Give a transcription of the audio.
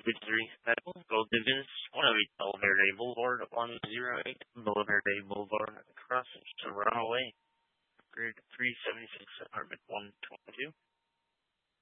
Metal, Gold Divisions, 108 Belverde Boulevard, 108 Belverde Boulevard, across Toronto Way, grid 376, apartment 122.